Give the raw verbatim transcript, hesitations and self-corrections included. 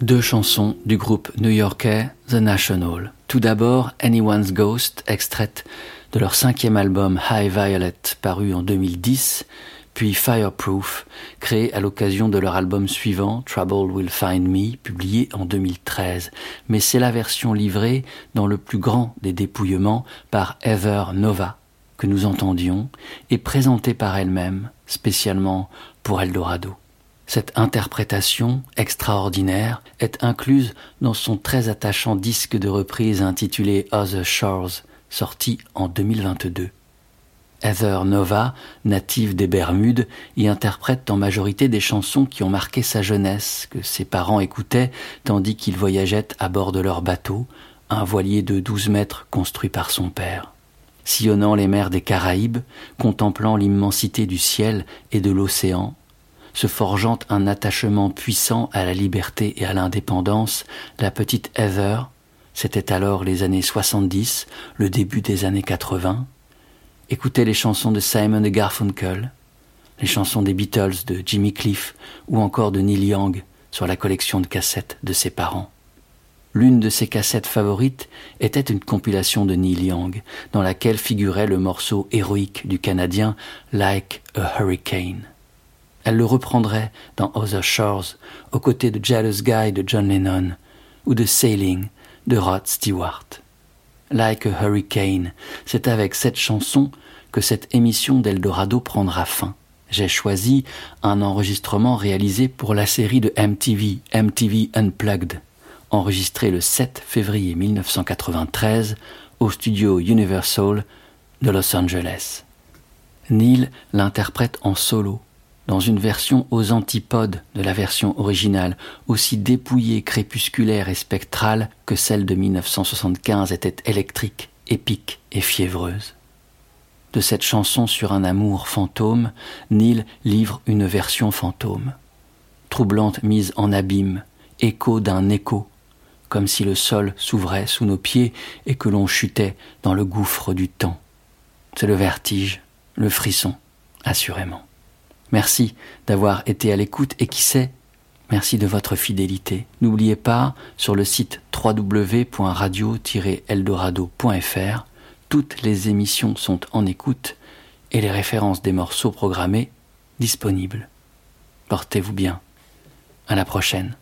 Deux chansons du groupe new-yorkais The National. Tout d'abord, Anyone's Ghost, extraite de leur cinquième album High Violet, paru en deux mille dix, puis Fireproof, créé à l'occasion de leur album suivant, Trouble Will Find Me, publié en deux mille treize. Mais c'est la version livrée dans le plus grand des dépouillements par Heather Nova, que nous entendions, et présentée par elle-même, spécialement pour Eldorado. Cette interprétation extraordinaire est incluse dans son très attachant disque de reprise intitulé Other Shores, sorti en deux mille vingt-deux. Heather Nova, native des Bermudes, y interprète en majorité des chansons qui ont marqué sa jeunesse, que ses parents écoutaient tandis qu'ils voyageaient à bord de leur bateau, un voilier de douze mètres construit par son père. Sillonnant les mers des Caraïbes, contemplant l'immensité du ciel et de l'océan, se forgeant un attachement puissant à la liberté et à l'indépendance, la petite Heather, c'était alors les années soixante-dix, le début des années quatre-vingts, écoutait les chansons de Simon et Garfunkel, les chansons des Beatles de Jimmy Cliff ou encore de Neil Young sur la collection de cassettes de ses parents. L'une de ses cassettes favorites était une compilation de Neil Young, dans laquelle figurait le morceau héroïque du Canadien Like a Hurricane. Elle le reprendrait dans Other Shores, aux côtés de Jealous Guy de John Lennon ou de Sailing de Rod Stewart. Like a Hurricane, c'est avec cette chanson que cette émission d'Eldorado prendra fin. J'ai choisi un enregistrement réalisé pour la série de M T V, M T V Unplugged, enregistré le sept février mille neuf cent quatre-vingt-treize au studio Universal de Los Angeles. Neil l'interprète en solo, dans une version aux antipodes de la version originale, aussi dépouillée, crépusculaire et spectrale que celle de mille neuf cent soixante-quinze était électrique, épique et fiévreuse. De cette chanson sur un amour fantôme, Neil livre une version fantôme, troublante mise en abîme, écho d'un écho, comme si le sol s'ouvrait sous nos pieds et que l'on chutait dans le gouffre du temps. C'est le vertige, le frisson, assurément. Merci d'avoir été à l'écoute et qui sait, merci de votre fidélité. N'oubliez pas, sur le site w w w point radio tiret eldorado point f r, toutes les émissions sont en écoute et les références des morceaux programmés disponibles. Portez-vous bien. À la prochaine.